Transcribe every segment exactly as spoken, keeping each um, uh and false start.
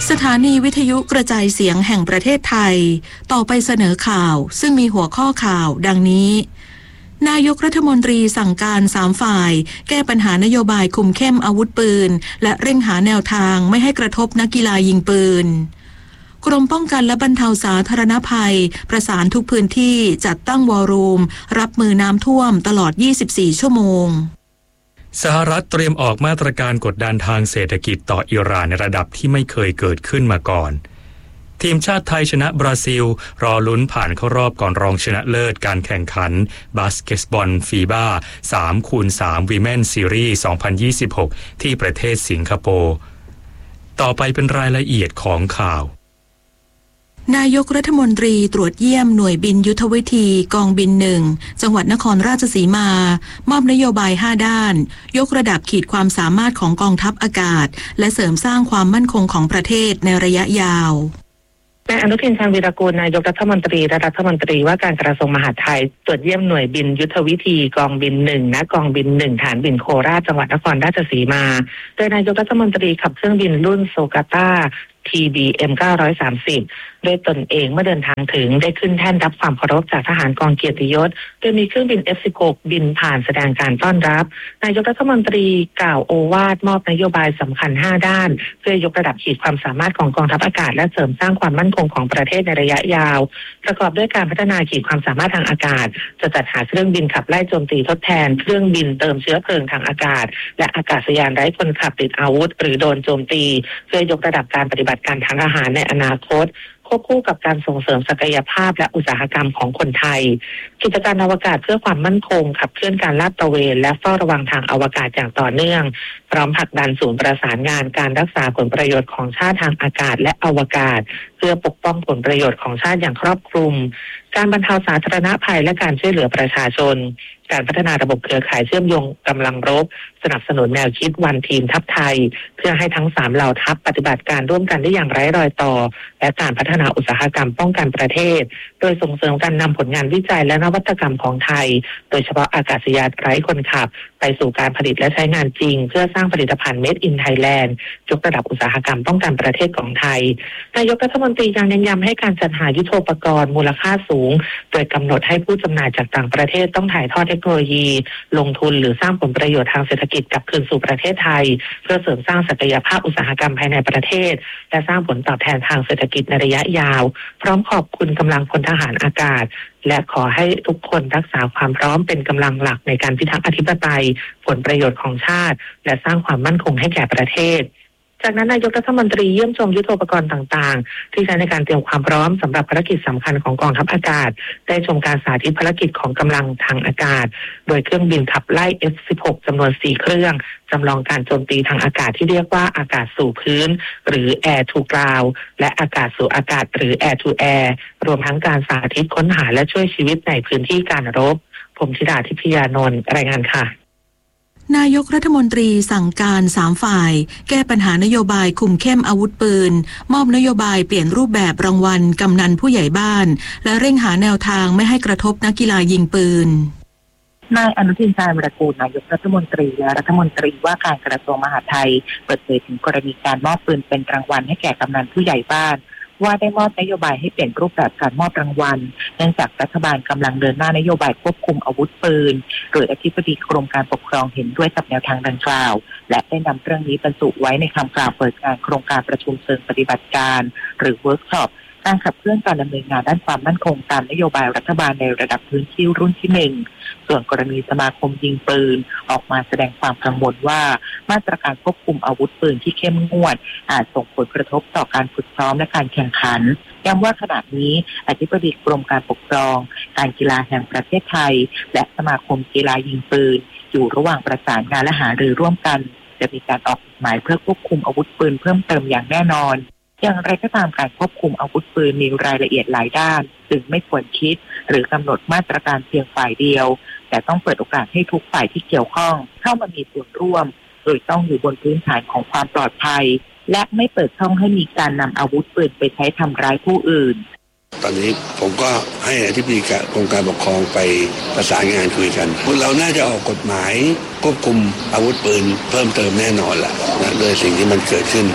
สถานีวิทยุกระจายเสียงแห่งประเทศไทยต่อไปเสนอข่าวซึ่งมีหัวข้อข่าวดังนี้นายกรัฐมนตรีสั่งการสามฝ่ายแก้ปัญหานโยบายคุมเข้มอาวุธปืนและเร่งหาแนวทางไม่ให้กระทบนักกีฬายิงปืนกรมป้องกันและบรรเทาสาธารณภัยประสานทุกพื้นที่จัดตั้งวอลลุ่มรับมือน้ำท่วมตลอดยี่สิบสี่ชั่วโมงสหรัฐเตรียมออกมาตรการกดดันทางเศรษฐกิจต่ออิหร่านในระดับที่ไม่เคยเกิดขึ้นมาก่อนทีมชาติไทยชนะบราซิลรอลุ้นผ่านเข้ารอบก่อนรองชนะเลิศการแข่งขันบาสเกตบอลฟีบ้า สามคูณสาม Women Series สองพันยี่สิบหก ที่ประเทศสิงคโปร์ต่อไปเป็นรายละเอียดของข่าวนายกรัฐมนตรีตรวจเยี่ยมหน่วยบินยุทธวิธีกองบินหนึ่งจังหวัดนครราชสีมามอบนโยบายห้าด้านยกระดับขีดความสามารถของกองทัพอากาศและเสริมสร้างความมั่นคงของประเทศในระยะยาวนายอนุทินชาญวีรกูลนายกรัฐมนตรีและรัฐมนตรีว่าการกระทรวงมหาดไทยตรวจเยี่ยมหน่วยบินยุทธวิธีกองบินหนึ่งณกองบินหนึ่งฐานบินโคราชจังหวัดนครราชสีมาโดยนายกรัฐมนตรีขับเครื่องบินรุ่นโซกาต้า ที บี เอ็ม เก้าร้อยสามสิบ ด้วยตนเองเมื่อเดินทางถึงได้ขึ้นแท่นรับความเคารพจากทหารกองเกียรติยศโดยมีเครื่องบิน เอฟ สิบหก บินผ่านแสดงการต้อนรับนายกรัฐมนตรีกล่าวโอวาทมอบนโยบายสำคัญห้าด้านเพื่อยกระดับขีดความสามารถของกองทัพอากาศและเสริมสร้างความมั่นคงของประเทศในระยะยาวประกอบด้วยการพัฒนาขีดความสามารถทางอากาศจะจัดหาเครื่องบินขับไล่โจมตีทดแทนเครื่องบินเติมเชื้อเพลิงทางอากาศและอากาศยานไร้คนขับติดอาวุธหรือโดนโจมตีเพื่อยกระดับการปฏิบัติการทางทหารในอนาคตควบคู่กับการส่งเสริมศักยภาพและอุตสาหกรรมของคนไทยกิจการอวกาศเพื่อความมั่นคงขับเคลื่อนการลาดตระเวนและเฝ้าระวังทางอวกาศอย่างต่อเนื่องพร้อมผลักดันศูนย์ประสานงานการรักษาผลประโยชน์ของชาติทางอากาศและอวกาศเพื่อปกป้องผลประโยชน์ของชาติอย่างครอบคลุมการบรรเทาสาธารณภัยและการช่วยเหลือประชาชนการพัฒนาระบบเครือข่ายเชื่อมโยงกำลังรบสนับสนุนแนวคิดวันทีมทัพไทยเพื่อให้ทั้งสามเหล่าทัพปฏิบัติการร่วมกันได้อย่างไร้รอยต่อและการพัฒนาอุตสาหกรรมป้องกันประเทศโดยส่งเสริมการนำผลงานวิจัยและนวัตกรรมของไทยโดยเฉพาะอากาศยานไร้คนขับไปสู่การผลิตและใช้งานจริงเพื่อสร้างผลิตภัณฑ์ Made in Thailand ยกระดับอุตสาหกรรมป้องกันประเทศของไทยนายกรัฐมนตรียังเน้นย้ำให้การจัดหายุทโธปกรณ์มูลค่าสูงโดยกำหนดให้ผู้จำหน่ายจากต่างประเทศต้องถ่ายทอดเทคโนโลยีลงทุนหรือสร้างผลประโยชน์ทางเศรษฐกิจกลับคืนสู่ประเทศไทยเพื่อเสริมสร้างศักยภาพอุตสาหกรรมภายในประเทศและสร้างผลตอบแทนทางเศรษฐกิจในระยะยาวพร้อมขอบคุณกำลังพลทหารอากาศและขอให้ทุกคนรักษาความพร้อมเป็นกำลังหลักในการพิทักษ์อธิปไตยผลประโยชน์ของชาติและสร้างความมั่นคงให้แก่ประเทศจากนั้นนายกรัฐมนตรีเยี่ยมชมยุทโธปกรณ์ต่างๆที่ใช้ในการเตรียมความพร้อมสำหรับภารกิจสำคัญของกองทัพอากาศได้ชมการสาธิตภารกิจของกำลังทางอากาศโดยเครื่องบินขับไล่ เอฟ สิบหก จำนวนสี่เครื่องจำลองการโจมตีทางอากาศที่เรียกว่าอากาศสู่พื้นหรือ Air to Ground และอากาศสู่อากาศหรือ Air to Air รวมทั้งการสาธิตค้นหาและช่วยชีวิตในพื้นที่การรบผมธิดาทิพยานนท์รายงานค่ะนายกรัฐมนตรีสั่งการสามฝ่ายแก้ปัญหานโยบายคุมเข้มอาวุธปืนมอบนโยบายเปลี่ยนรูปแบบรางวัลกำนันผู้ใหญ่บ้านและเร่งหาแนวทางไม่ให้กระทบนักกีฬายิงปืนนายอนุทินชาญวีรกูลนายกรัฐมนตรีและรัฐมนตรีว่าการกระทรวงมหาดไทยเปิดเผยถึงกรณีการมอบปืนเป็นรางวัลให้แก่กำนันผู้ใหญ่บ้านว่าได้มอบนโยบายให้เปลี่ยนรูปแบบการมอบรางวัลเนื่องจากรัฐบาลกำลังเดินหน้านโยบายควบคุมอาวุธปืนโดยอธิบดีกรมการปกครองเห็นด้วยกับแนวทางดังกล่าวและได้นำเรื่องนี้บรรจุไว้ในคำกล่าวเปิดงานโครงการประชุมเชิงปฏิบัติการหรือเวิร์กช็อปการขับเคลื่อนการดำเนินงานด้านความมั่นคงตามนโยบายรัฐบาลในระดับพื้นที่รุ่นที่หนึ่งส่วนกรณีสมาคมยิงปืนออกมาแสดงความกังวลว่ามาตรการควบคุมอาวุธปืนที่เข้มงวดอาจส่งผลกระทบต่อการฝึกซ้อมและการแข่งขันย้ำว่าขณะนี้อธิบดีกรมการปกครองการกีฬาแห่งประเทศไทยและสมาคมกีฬายิงปืนอยู่ระหว่างประสานงานและหารือร่วมกันจะมีการออกกฎหมายเพื่อควบคุมอาวุธปืนเพิ่มเติมอย่างแน่นอนอย่างไรก็ตามการควบคุมอาวุธปืนมีรายละเอียดหลายด้านจึงไม่ควรคิดหรือกำหนดมาตรการเพียงฝ่ายเดียวแต่ต้องเปิดโอกาสให้ทุกฝ่ายที่เกี่ยวข้องเข้ามามีส่วนร่วมโดยต้องอยู่บนพื้นฐานของความปลอดภัยและไม่เปิดช่องให้มีการนำอาวุธปืนไปใช้ทำร้ายผู้อื่นตอนนี้ผมก็ให้อธิบดีกรมการปกครองไปประสานงานคุยกันพวกเราน่าจะออกกฎหมายควบคุมอาวุธปืนเพิ่มเติมแน่นอนแหละนะโดยสิ่งที่มันเกิดขึ้น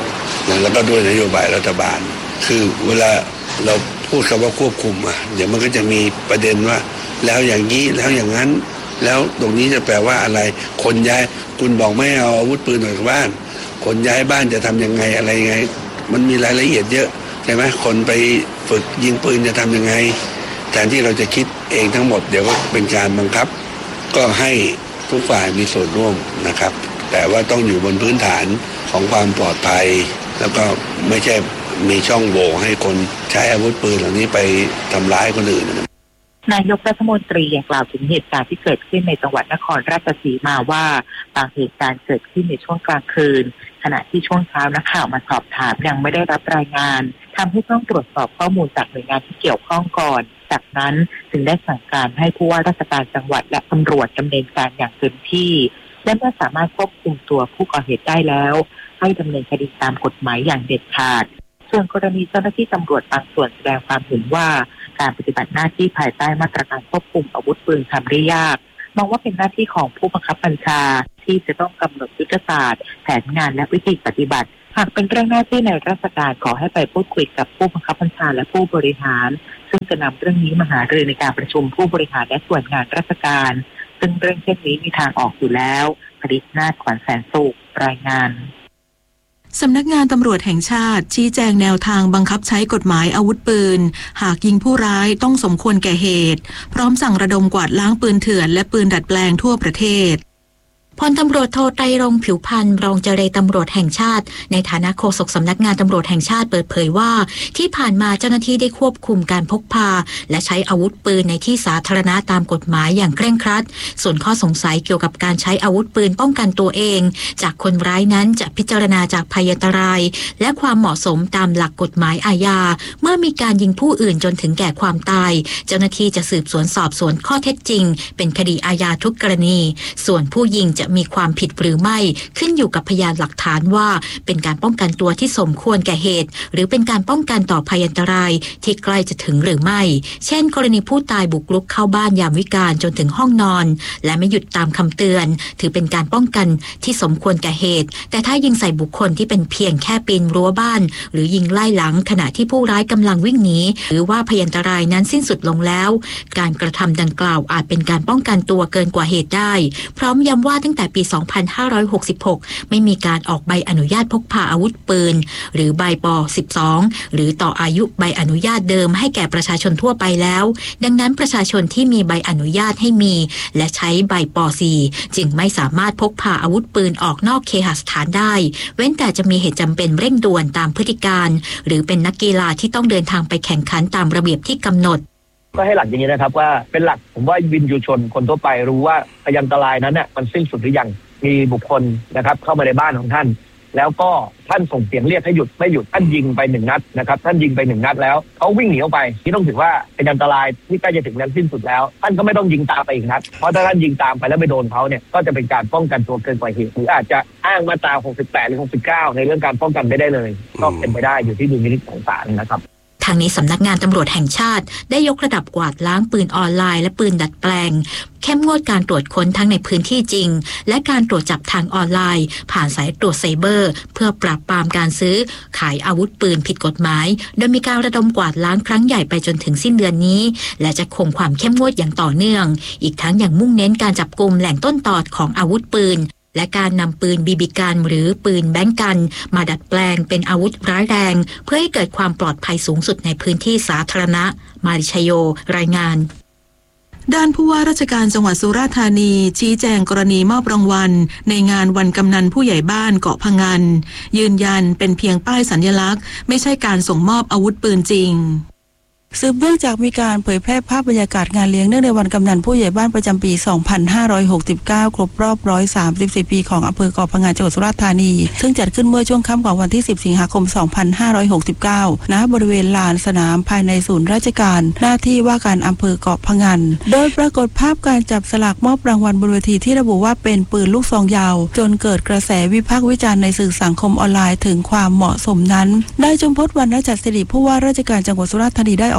แล้วก็ด้วยนโยบายรัฐบาลคือเวลาเราพูดคำว่าควบคุมอ่ะเดี๋ยวมันก็จะมีประเด็นว่าแล้วอย่างนี้แล้วอย่างนั้นแล้วตรงนี้จะแปลว่าอะไรคนย้ายคุณบอกไม่เอาอาวุธปืนออกจากบ้านคนย้ายบ้านจะทำยังไงอะไรยังไงมันมีรายละเอียดเยอะใช่ไหมคนไปฝึกยิงปืนจะทำยังไงแทนที่เราจะคิดเองทั้งหมดเดี๋ยวก็เป็นการบังคับก็ให้ทุกฝ่ายมีส่วนร่วมนะครับแต่ว่าต้องอยู่บนพื้นฐานของความปลอดภัยแล้วก็ไม่ใช่มีช่องโหว่ให้คนใช้อาวุธปืนเหล่านี้ไปทำร้ายคนอื่นนายกรัฐมนตรียังกล่าวถึงเหตุการณ์ที่เกิดขึ้นในจังหวัดนครราชสีมาว่าบางเหตุการณ์เกิดขึ้นในช่วงกลางคืนขณะที่ช่วงเช้านักข่าวมาสอบถามยังไม่ได้รับรายงานทำให้ต้องตรวจสอบข้อมูลจากหน่วยงานที่เกี่ยวข้องก่อนจากนั้นจึงได้สั่งการให้ผู้ว่าราชการจังหวัดและตำรวจดำเนินการอย่างเต็มที่และเมื่อสามารถควบคุมตัวผู้ก่อเหตุได้แล้วให้ดำเนินคดีตามกฎหมายอย่างเด็ดขาดส่วนกรณีเจ้าหน้าที่ตำรวจบางส่วนแสดงความเห็นว่าการปฏิบัติหน้าที่ภายใต้มาตรการควบคุมอาวุธปืนทำได้ยากมองว่าเป็นหน้าที่ของผู้บังคับบัญชาที่จะต้องกำหนดยุทธศาสตร์แผนงานและวิธีปฏิบัติหากเป็นเรื่องหน้าที่ในราชการขอให้ไปพูดคุยกับผู้บังคับบัญชาและผู้บริหารซึ่งจะนำเรื่องนี้มาหารือในการประชุมผู้บริหารและส่วนงานราชการซึ่งเรื่องเช่นนี้มีทางออกอยู่แล้วผลิตนาถขวัญแสนสุขรายงานสำนักงานตำรวจแห่งชาติชี้แจงแนวทางบังคับใช้กฎหมายอาวุธปืนหากยิงผู้ร้ายต้องสมควรแก่เหตุพร้อมสั่งระดมกวาดล้างปืนเถื่อนและปืนดัดแปลงทั่วประเทศพลตำรวจโทไตรรงค์ผิวพันธ์รองเจรตำรวจแห่งชาติในฐานะโฆษกสำนักงานตำรวจแห่งชาติเปิดเผยว่าที่ผ่านมาเจ้าหน้าที่ได้ควบคุมการพกพาและใช้อาวุธปืนในที่สาธารณะตามกฎหมายอย่างเคร่งครัดส่วนข้อสงสัยเกี่ยวกับการใช้อาวุธปืนป้องกันตัวเองจากคนร้ายนั้นจะพิจารณาจากภัยอันตรายและความเหมาะสมตามหลักกฎหมายอาญาเมื่อมีการยิงผู้อื่นจนถึงแก่ความตายเจ้าหน้าที่จะสืบสวนสอบสวนข้อเท็จจริงเป็นคดีอาญาทุกกรณีส่วนผู้ยิงจะมีความผิดหรือไม่ขึ้นอยู่กับพยานหลักฐานว่าเป็นการป้องกันตัวที่สมควรแก่เหตุหรือเป็นการป้องกันต่อภัยอันตรายที่ใกล้จะถึงหรือไม่เช่นกรณีผู้ตายบุกรุกเข้าบ้านยามวิกาลจนถึงห้องนอนและไม่หยุดตามคำเตือนถือเป็นการป้องกันที่สมควรแก่เหตุแต่ถ้ายิงใส่บุคคลที่เป็นเพียงแค่ปีนรั้วบ้านหรือยิงไล่หลังขณะที่ผู้ร้ายกำลังวิ่งหนีหรือว่าภัยอันตรายนั้นสิ้นสุดลงแล้วการกระทำดังกล่าวอาจเป็นการป้องกันตัวเกินกว่าเหตุได้พร้อมย้ำว่าตั้งแต่ปีสองพันห้าร้อยหกสิบหกไม่มีการออกใบอนุญาตพกพาอาวุธปืนหรือใบป สิบสองหรือต่ออายุใบอนุญาตเดิมให้แก่ประชาชนทั่วไปแล้วดังนั้นประชาชนที่มีใบอนุญาตให้มีและใช้ใบป สี่จึงไม่สามารถพกพาอาวุธปืนออกนอกเคหสถานได้เว้นแต่จะมีเหตุจำเป็นเร่งด่วนตามพฤติการหรือเป็นนักกีฬาที่ต้องเดินทางไปแข่งขันตามระเบียบที่กำหนดก็ให้หลักอย่างนี้นะครับว่าเป็นหลักผมว่าวินยูชนคนทั่วไปรู้ว่าพยานอันตรายนั้นเนี่ยมันสิ้นสุดหรือยังมีบุคคลนะครับเข้ามาในบ้านของท่านแล้วก็ท่านส่งเสียงเรียกให้หยุดไม่หยุดท่านยิงไปหนึ่งนัดนะครับท่านยิงไปหนึ่งนัดแล้วเขาวิ่งหนีออกไปที่ต้องถือว่าเป็นอันตรายที่ใกล้จะถึงนั้นสิ้นสุดแล้วท่านก็ไม่ต้องยิงตามไปอีกนัดเพราะถ้าท่านยิงตามไปแล้วไปโดนเขาเนี่ยก็จะเป็นการป้องกันตัวเกินกว่าเหตุหรืออาจจะอ้างมาตราหกสิบแปดหรือหกสิบเก้าในเรื่องการป้องกันไม่ได้เลยก็เป็นไปได้อยู่ที่ดุลพินิจของศาลนะครับทางนี้สำนักงานตำรวจแห่งชาติได้ยกระดับกวาดล้างปืนออนไลน์และปืนดัดแปลงเข้มงวดการตรวจค้นทั้งในพื้นที่จริงและการตรวจจับทางออนไลน์ผ่านสายตรวจไซเบอร์เพื่อปราบปรามการซื้อขายอาวุธปืนผิดกฎหมายโดยมีการระดมกวาดล้างครั้งใหญ่ไปจนถึงสิ้นเดือนนี้และจะคงความเข้มงวดอย่างต่อเนื่องอีกทั้งยังมุ่งเน้นการจับกุมแหล่งต้นตอของอาวุธปืนและการนำปืนบีบีกันหรือปืนแบงก์กันมาดัดแปลงเป็นอาวุธร้ายแรงเพื่อให้เกิดความปลอดภัยสูงสุดในพื้นที่สาธารณะมาริชโยรายงานด้านผู้ว่าราชการจังหวัดสุราษฎร์ธานีชี้แจงกรณีมอบรางวัลในงานวันกำนันผู้ใหญ่บ้านเกาะพะงันยืนยันเป็นเพียงป้ายสัญลักษณ์ไม่ใช่การส่งมอบอาวุธปืนจริงสืบเนื่องจากมีการเผยแพร่ภาพบรรยากาศงานเลี้ยงเนื่องในวันกำนันผู้ใหญ่บ้านประจำปี สองพันห้าร้อยหกสิบเก้า ครบรอบ หนึ่งร้อยสามสิบสี่ ปีของอำเภอเกาะพะงันจังหวัดสุราษฎร์ธานีซึ่งจัดขึ้นเมื่อช่วงค่ำของวันที่ สิบ สิงหาคม สองพันห้าร้อยหกสิบเก้า ณ บริเวณลานสนามภายในศูนย์ราชการหน้าที่ว่าการอำเภอเกาะพะงันโดยปรากฏภาพการจับสลากมอบรางวัลบนเวทีที่ระบุว่าเป็นปืนลูกซองยาวจนเกิดกระแสวิพากษ์วิจารณ์ในสื่อสังคมออนไลน์ถึงความเหมาะสมนั้นนายจุมพจน์ วรรณจัดสิริผู้ว่าราชการจังหวัดสุราษฎร์ธานีได้ออก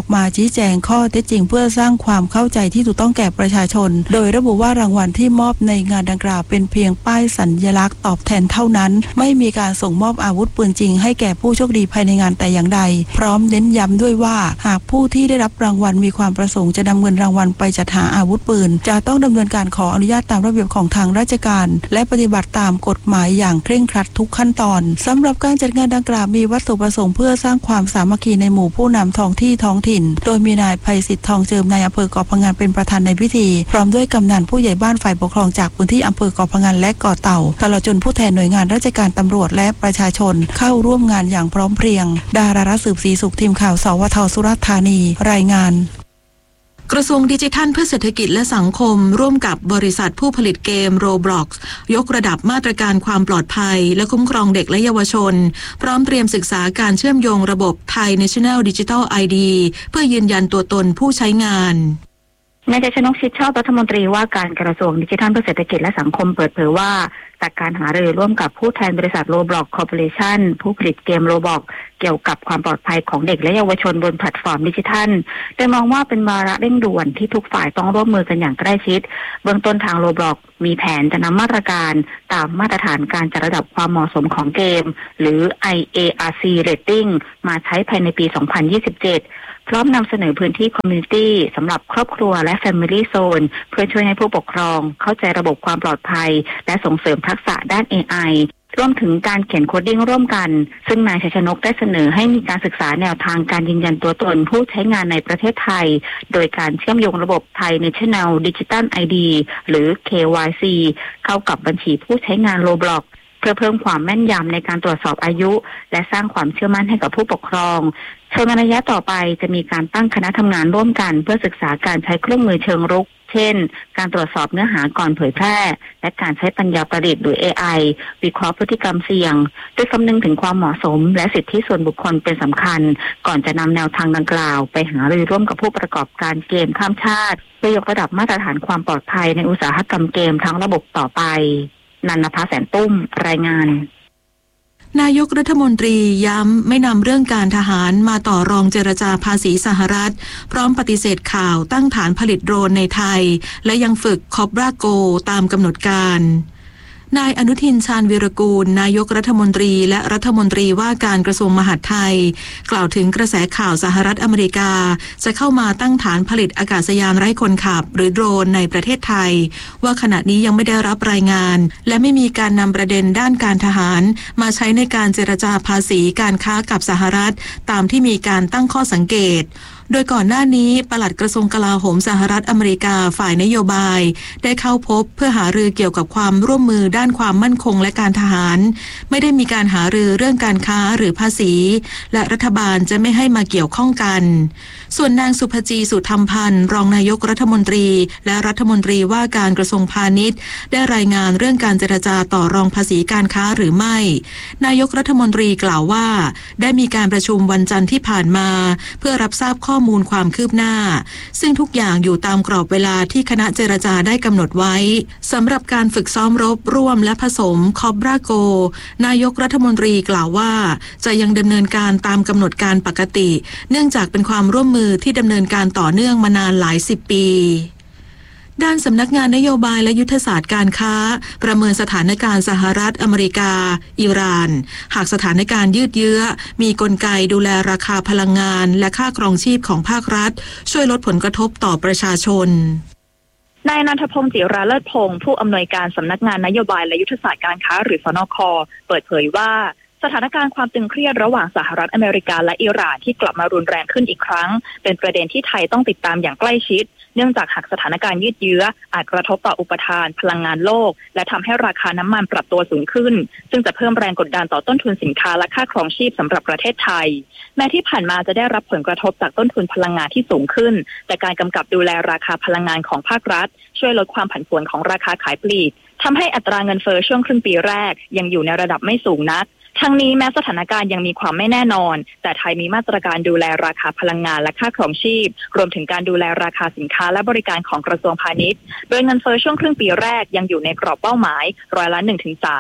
อกมาชี้แจงข้อเท็จจริงเพื่อสร้างความเข้าใจที่ถูกต้องแก่ประชาชนโดยระบุว่ารางวัลที่มอบในงานดังกล่าวเป็นเพียงป้ายสัญลักษณ์ตอบแทนเท่านั้นไม่มีการส่งมอบอาวุธปืนจริงให้แก่ผู้โชคดีภายในงานแต่อย่างใดพร้อมเน้นย้ำด้วยว่าหากผู้ที่ได้รับรางวัลมีความประสงค์จะนำเงินรางวัลไปจัดหาอาวุธปืนจะต้องดำเนินการขออนุญาตตามระเบียบของทางราชการและปฏิบัติตามกฎหมายอย่างเคร่งครัดทุกขั้นตอนสำหรับการจัดงานดังกล่าวมีวัตถุประสงค์เพื่อสร้างความสามัคคีในหมู่ผู้นำท้องที่ท้องถิ่นโดยมีนายไพศิษฐ์ทองเจิมนายอำเภอเกาะพะงันเป็นประธานในพิธีพร้อมด้วยกำนันผู้ใหญ่บ้านฝ่ายปกครองจากพื้นที่อำเภอเกาะพะงันและเกาะเต่าตลอดจนผู้แทนหน่วยงานราชการตำรวจและประชาชนเข้าร่วมงานอย่างพร้อมเพรียงดารารัตน์สืบศรีสุขทีมข่าวสวทสุราษฎร์ธานีรายงานกระทรวงดิจิทัลเพื่อเศรษฐกิจและสังคมร่วมกับบริษัทผู้ผลิตเกม Roblox ยกระดับมาตรการความปลอดภัยและคุ้มครองเด็กและเยาวชนพร้อมเตรียมศึกษาการเชื่อมโยงระบบ Thai National Digital ไอ ดี เพื่อยืนยันตัวตนผู้ใช้งานนายชัยชนกชิดชอบรัฐมนตรีว่าการกระทรวงดิจิทัลเพื่อเศรษฐกิจและสังคมเปิดเผยว่าจากการหารือร่วมกับผู้แทนบริษัท Roblox Corporation ผู้ผลิตเกม Roblox เกี่ยวกับความปลอดภัยของเด็กและเยาวชนบนแพลตฟอร์มดิจิทัลโดยมองว่าเป็นวาระเร่งด่วนที่ทุกฝ่ายต้องร่วมมือกันอย่างใกล้ชิดเบื้องต้นทาง Roblox มีแผนจะนำมาตรการตามมาตรฐานการจัดระดับความเหมาะสมของเกมหรือ ไอ เอ อาร์ ซี Rating มาใช้ภายในปี สองพันยี่สิบเจ็ดพร้อมนำเสนอพื้นที่คอมมูนิตี้สำหรับครอบครัวและ Family Zone เพื่อช่วยให้ผู้ปกครองเข้าใจระบบความปลอดภัยและส่งเสริมทักษะด้าน เอ ไอ รวมถึงการเขียนโคดดิ้งร่วมกันซึ่งนายชัยชนกได้เสนอให้มีการศึกษาแนวทางการยืนยันตัวตนผู้ใช้งานในประเทศไทยโดยการเชื่อมโยงระบบ Thai National Digital ไอ ดี หรือ เค วาย ซี เข้ากับบัญชีผู้ใช้งาน Roblox เพื่อเพิ่มความแม่นยำในการตรวจสอบอายุและสร้างความเชื่อมั่นให้กับผู้ปกครองส่วนในระยะต่อไปจะมีการตั้งคณะทำงานร่วมกันเพื่อศึกษาการใช้เครื่องมือเชิงรุกเช่นการตรวจสอบเนื้อหาก่อนเผยแพร่และการใช้ปัญญาประดิษฐ์หรือ เอ ไอ วิเคราะห์พฤติกรรมเสี่ยงโดยคำนึงถึงความเหมาะสมและสิทธิส่วนบุคคลเป็นสำคัญก่อนจะนำแนวทางดังกล่าวไปหารือร่วมกับผู้ประกอบการเกมข้ามชาติเพื่อยกระดับมาตรฐานความปลอดภัยในอุตสาหกรรมเกมทั้งระบบต่อไปนันนภาแสนตุ้มรายงานนายกรัฐมนตรีย้ำไม่นำเรื่องการทหารมาต่อรองเจรจาภาษีสหรัฐพร้อมปฏิเสธข่าวตั้งฐานผลิตโดรนในไทยและยังฝึกคอบราโกตามกำหนดการนายอนุทินชาญวีรกูลนายกรัฐมนตรีและรัฐมนตรีว่าการกระทรวงมหาดไทยกล่าวถึงกระแสข่าวสหรัฐอเมริกาจะเข้ามาตั้งฐานผลิตอากาศยานไร้คนขับหรือโดรนในประเทศไทยว่าขณะนี้ยังไม่ได้รับรายงานและไม่มีการนำประเด็นด้านการทหารมาใช้ในการเจรจาภาษีการค้ากับสหรัฐตามที่มีการตั้งข้อสังเกตโดยก่อนหน้านี้ปลัดกระทรวงกลาโหมสหรัฐอเมริกาฝ่ายนโยบายได้เข้าพบเพื่อหารือเกี่ยวกับความร่วมมือด้านความมั่นคงและการทหารไม่ได้มีการหารือเรื่องการค้าหรือภาษีและรัฐบาลจะไม่ให้มาเกี่ยวข้องกันส่วนนางสุภจีสุธรรมพันธ์รองนายกรัฐมนตรีและรัฐมนตรีว่าการกระทรวงพาณิชย์ได้รายงานเรื่องการเจรจาต่อรองภาษีการค้าหรือไม่นายกรัฐมนตรีกล่าวว่าได้มีการประชุมวันจันทร์ที่ผ่านมาเพื่อรับทราบข้อมูลความคืบหน้าซึ่งทุกอย่างอยู่ตามกรอบเวลาที่คณะเจรจาได้กำหนดไว้สำหรับการฝึกซ้อมรบร่วมและผสมคอบราโกนายกรัฐมนตรีกล่าวว่าจะยังดำเนินการตามกำหนดการปกติเนื่องจากเป็นความร่วมมือที่ดำเนินการต่อเนื่องมานานหลายสิบปีด้านสำนักงานนโยบายและยุทธศาสตร์การค้าประเมินสถานการณ์สหรัฐอเมริกาอิหร่านหากสถานการณ์ยืดเยื้อมีกลไกดูแลราคาพลังงานและค่าครองชีพของภาครัฐช่วยลดผลกระทบต่อประชาชนนายณัฐพงศ์จิราเลิศพงศ์ผู้อำนวยการสำนักงานนโยบายและยุทธศาสตร์การค้าหรือสนค.เปิดเผยว่าสถานการณ์ความตึงเครียดระหว่างสหรัฐอเมริกาและอิหร่านที่กลับมารุนแรงขึ้นอีกครั้งเป็นประเด็นที่ไทยต้องติดตามอย่างใกล้ชิดเนื่องจากหากสถานการณ์ยืดเยื้ออาจกระทบต่ออุปทานพลังงานโลกและทำให้ราคาน้ำมันปรับตัวสูงขึ้นซึ่งจะเพิ่มแรงกดดันต่อต้นทุนสินค้าและค่าครองชีพสำหรับประเทศไทยแม้ที่ผ่านมาจะได้รับผลกระทบจากต้นทุนพลังงานที่สูงขึ้นแต่การกำกับดูแลราคาพลังงานของภาครัฐช่วยลดความผันผวนของราคาขายปลีกทำให้อัตราเงินเฟ้อช่วงครึ่งปีแรกยังอยู่ในระดับไม่สูงนักทั้งนี้แม้สถานการณ์ยังมีความไม่แน่นอนแต่ไทยมีมาตรการดูแลราคาพลังงานและค่าครองชีพรวมถึงการดูแลราคาสินค้าและบริการของกระทรวงพาณิชย์โดยเงินเฟ้อช่วงครึ่งปีแรกยังอยู่ในกรอบเป้าหมายร้อยละ หนึ่งถึงสาม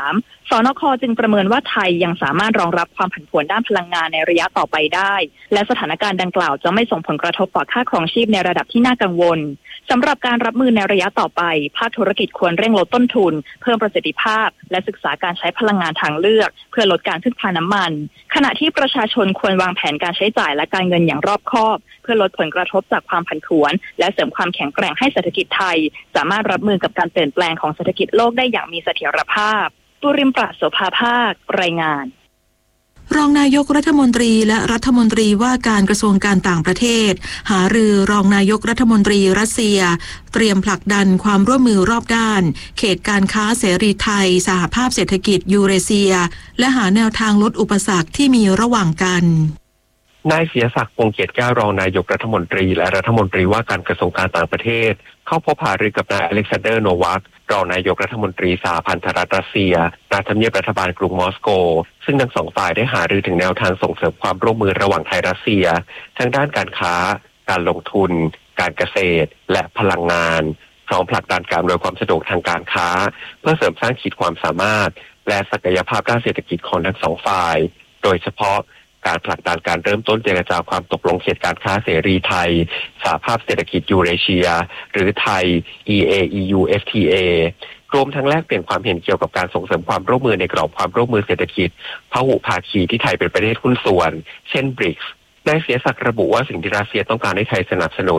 สนค.จึงประเมินว่าไทยยังสามารถรองรับความผันผวนด้านพลังงานในระยะต่อไปได้และสถานการณ์ดังกล่าวจะไม่ส่งผลกระทบต่อค่าครองชีพในระดับที่น่ากังวลสำหรับการรับมือในระยะต่อไปภาคธุรกิจควรเร่งลดต้นทุนเพิ่มประสิทธิภาพและศึกษาการใช้พลังงานทางเลือกเพื่อลดการพึ่งพาน้ำมันขณะที่ประชาชนควรวางแผนการใช้จ่ายและการเงินอย่างรอบคอบเพื่อลดผลกระทบจากความผันผวนและเสริมความแข็งแกร่งให้เศรษฐกิจไทยสามารถรับมือกับการเปลี่ยนแปลงของเศรษฐกิจโลกได้อย่างมีเสถียรภาพปุริมปราศโสภาภาครายงานรองนายกรัฐมนตรีและรัฐมนตรีว่าการกระทรวงการต่างประเทศหารือรองนายกรัฐมนตรีรัสเซียเตรียมผลักดันความร่วมมือรอบด้านเขตการค้าเสรีไทยสหภาพเศรษฐกิจยูเรเซียและหาแนวทางลดอุปสรรคที่มีระหว่างกันนายเสียศักดิ์ วงศ์เกียรติแก้วรองนายกรัฐมนตรีและรัฐมนตรีว่าการกระทรวงการต่างประเทศเข้าพบหารือกับนายอเล็กซานเดอร์โนวัครองนายกรัฐมนตรีสหพันธรัฐรัสเซียณทำเนียบรัฐบาลกรุงมอสโกซึ่งทั้งสองฝ่ายได้หารือถึงแนวทางส่งเสริมความร่วมมือระหว่างไทยรัสเซียทั้งด้านการค้าการลงทุนการเกษตรและพลังงานพร้อมผลักดันการอำนวยความสะดวกทางการค้าเพื่อเสริมสร้างขีดความสามารถและศักยภาพด้านเศรษฐกิจของทั้งสองฝ่ายโดยเฉพาะการผลักดันการเริ่มต้นเจรจาความตกลงเขตการค้าเสรีไทยสหภาพเศรษฐกิจยูเรเชียหรือไทย อี เอ อี ยู เอฟ ที เอ รวมทั้งแลกเปลี่ยนความเห็นเกี่ยวกับการส่งเสริมความร่วมมือในกรอบความร่วมมือเศรษฐกิจพหุภาคีที่ไทยเป็นประเทศหุ้นส่วนเช่น บริกส์ นายเสียศักดิ์ระบุว่าสิ่งที่รัสเซียต้องการให้ไทยสนับสนุน